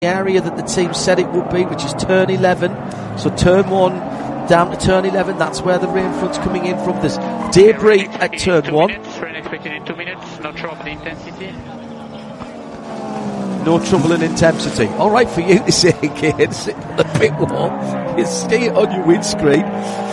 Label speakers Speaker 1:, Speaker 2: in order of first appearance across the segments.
Speaker 1: area that the team said it would be, which is turn 11. So turn 1 down to turn 11, that's where the rain front's coming in from. There's debris at turn 1.
Speaker 2: Rain expected in 2 minutes, no trouble in intensity.
Speaker 1: No trouble in intensity. All right for you to say again, sitting on the pit wall. You see it on your windscreen.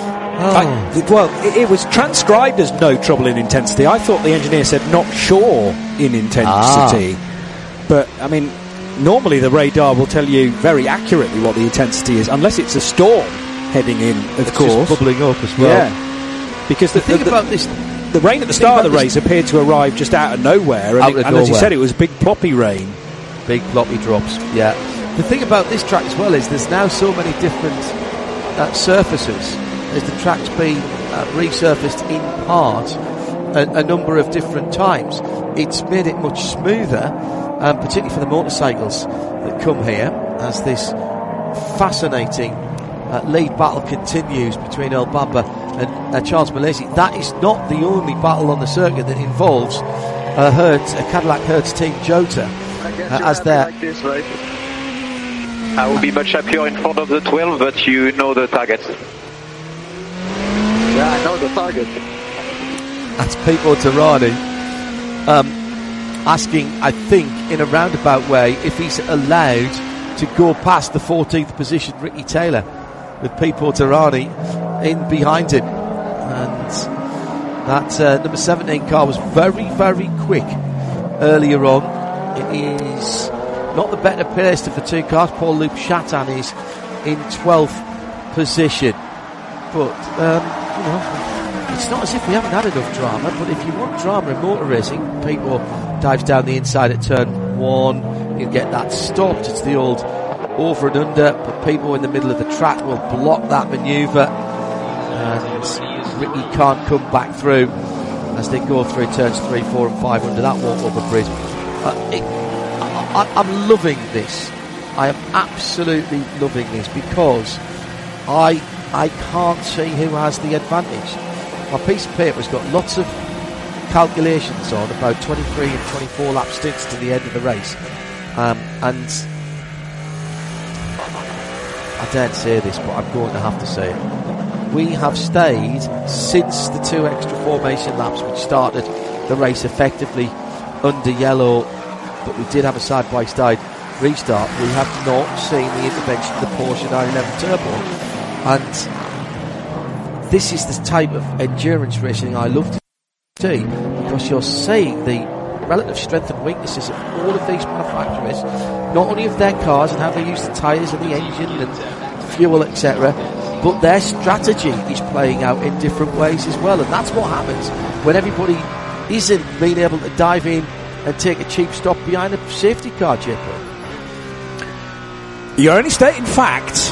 Speaker 3: It was transcribed as no trouble in intensity. I thought the engineer said not sure in intensity. But, I mean, normally the radar will tell you very accurately what the intensity is, unless it's a storm heading in, of course.
Speaker 1: Just bubbling up as well.
Speaker 3: Yeah. Because the thing about this, the rain at the start of the race appeared to arrive just out of nowhere. And as you said, it was big ploppy rain.
Speaker 1: Big ploppy drops, yeah. The thing about this track as well is there's now so many different surfaces. As the track's been resurfaced in part a number of different times, it's made it much smoother, particularly for the motorcycles that come here, as this fascinating lead battle continues between Earl Bamber and Charles Milesi. That is not the only battle on the circuit that involves a Cadillac Hertz Team Jota as their...
Speaker 4: I will be much happier in front of the 12, but you know the target.
Speaker 5: Yeah, I know the target.
Speaker 1: That's Pipo Derani asking, I think, in a roundabout way, if he's allowed to go past the 14th position Ricky Taylor, with Pipo Derani in behind him. And that number 17 car was very, very quick earlier on. It is not the better placed of the two cars. Paul-Loup Chatin is in 12th position. But, it's not as if we haven't had enough drama, but if you want drama in motor racing, Pipo dives down the inside at turn 1. He'll get that stopped. It's the old over and under, but Pipo in the middle of the track will block that manoeuvre, and Ricky can't come back through as they go through turns 3, 4 and 5 under that walk-over bridge. I'm loving this. I am absolutely loving this, because I can't see who has the advantage. My piece of paper has got lots of calculations on about 23 and 24 lap stints to the end of the race, and I daren't say this, but I'm going to have to say it. We have stayed since the 2 extra formation laps, which started the race effectively under yellow, but we did have a side-by-side restart. We have not seen the intervention of the Porsche 911 Turbo, and this is the type of endurance racing I love to see, because you're seeing the relative strength and weaknesses of all of these manufacturers, not only of their cars and how they use the tyres and the engine and fuel, etc., but their strategy is playing out in different ways as well. And that's what happens when everybody isn't being able to dive in and take a cheap stop behind a safety car, JP.
Speaker 3: You're only stating facts.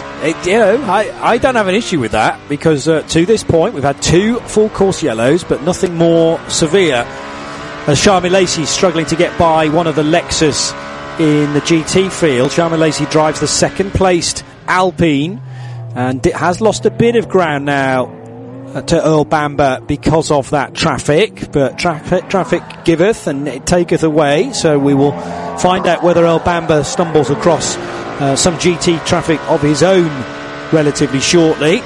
Speaker 3: I don't have an issue with that, because to this point we've had 2 full course yellows, but nothing more severe, as Charles Milesi is struggling to get by one of the Lexus in the GT field. Charles Milesi drives the second placed Alpine, and it has lost a bit of ground now to Earl Bamber because of that traffic, but traffic giveth and it taketh away, so we will find out whether Earl Bamber stumbles across some GT traffic of his own relatively shortly.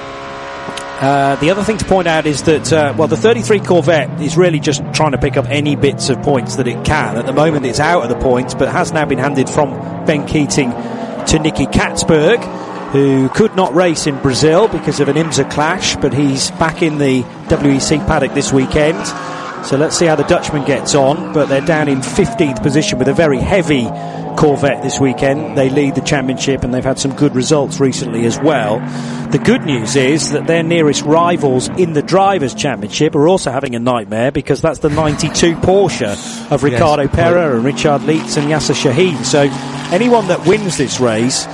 Speaker 3: The other thing to point out is that the 33 Corvette is really just trying to pick up any bits of points that it can. At the moment it's out of the points, but has now been handed from Ben Keating to Nicky Katzberg, who could not race in Brazil because of an IMSA clash, but he's back in the WEC paddock this weekend. So let's see how the Dutchman gets on, but they're down in 15th position with a very heavy Corvette this weekend. They lead the championship, and they've had some good results recently as well. The good news is that their nearest rivals in the Drivers' Championship are also having a nightmare, because that's the 92 Porsche of Ricardo Pera and Richard Leitz and Yasser Shaheen. So anyone that wins this race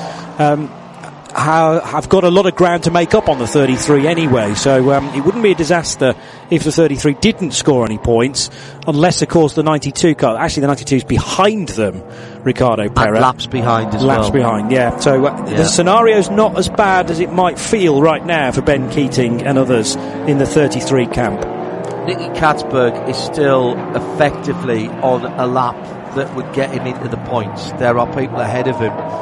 Speaker 3: have got a lot of ground to make up on the 33 anyway, so it wouldn't be a disaster if the 33 didn't score any points, unless of course the 92 car, actually the 92 is behind them, Ricardo Pera,
Speaker 1: and laps behind as
Speaker 3: laps behind, yeah. So the scenario's not as bad as it might feel right now for Ben Keating and others in the 33 camp.
Speaker 1: Nicky Katzberg is still effectively on a lap that would get him into the points. There are people ahead of him